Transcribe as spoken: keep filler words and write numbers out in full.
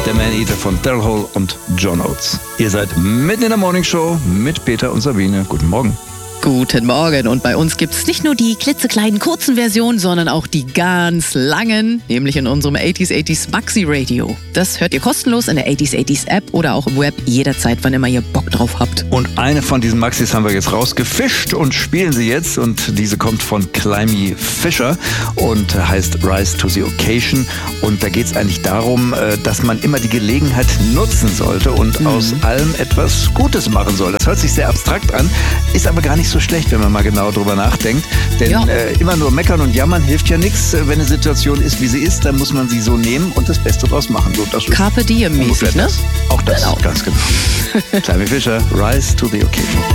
der Man-Eater von Daryl Hall und John Oates. Ihr seid mitten in der Morning Show mit Peter und Sabine. Guten Morgen. Guten Morgen, und bei uns gibt's nicht nur die klitzekleinen kurzen Versionen, sondern auch die ganz langen, nämlich in unserem achtziger achtziger Maxi Radio. Das hört ihr kostenlos in der achtziger achtziger App oder auch im Web jederzeit, wann immer ihr Bock drauf habt. Und eine von diesen Maxis haben wir jetzt rausgefischt und spielen sie jetzt, und diese kommt von Climby Fisher und heißt Rise to the Occasion, und da geht es eigentlich darum, dass man immer die Gelegenheit nutzen sollte und mhm. aus allem etwas Gutes machen soll. Das hört sich sehr abstrakt an, ist aber gar nicht so schlecht, wenn man mal genau drüber nachdenkt. Denn ja. äh, immer nur meckern und jammern hilft ja nichts. Wenn eine Situation ist, wie sie ist, dann muss man sie so nehmen und das Beste draus machen. So, das Carpe diem mäßig, ne? Auch das, genau. ganz genau. Climby Fisher, Rise to the Occasion.